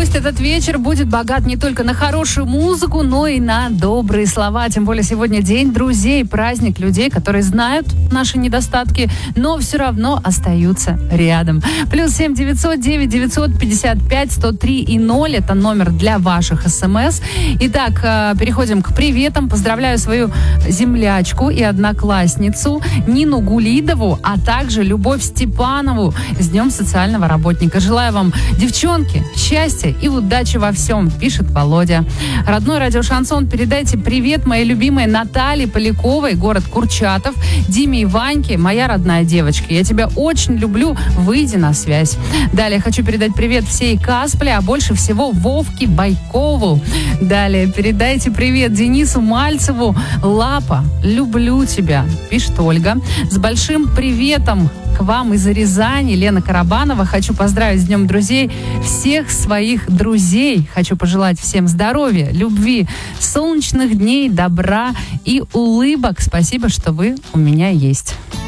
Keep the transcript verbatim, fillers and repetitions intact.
пусть этот вечер будет богат не только на хорошую музыку, но и на добрые слова. Тем более сегодня день друзей, праздник людей, которые знают наши недостатки, но все равно остаются рядом. Плюс семь девятьсот девять девятьсот пятьдесят пять сто три и ноль. Это номер для ваших смс. Итак, переходим к приветам. Поздравляю свою землячку и одноклассницу Нину Гулидову, а также Любовь Степанову с Днем социального работника. Желаю вам, девчонки, счастья и удачи во всем, пишет Володя. Родной радио «Шансон», передайте привет моей любимой Наталье Поляковой, город Курчатов, Диме и Ваньке, моя родная девочка. Я тебя очень люблю, выйди на связь. Далее хочу передать привет всей Каспле, а больше всего Вовке Байкову. Далее передайте привет Денису Мальцеву. Лапа, люблю тебя, пишет Ольга. С большим приветом к вам из Рязани, Лена Карабанова. Хочу поздравить с Днем друзей всех своих друзей. Хочу пожелать всем здоровья, любви, солнечных дней, добра и улыбок. Спасибо, что вы у меня есть.